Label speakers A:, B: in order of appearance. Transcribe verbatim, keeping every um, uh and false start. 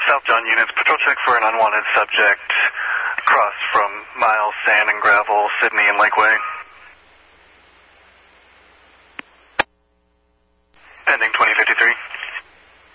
A: South John units, patrol check for an unwanted subject across from Miles, Sand and Gravel, Sydney and Lakeway.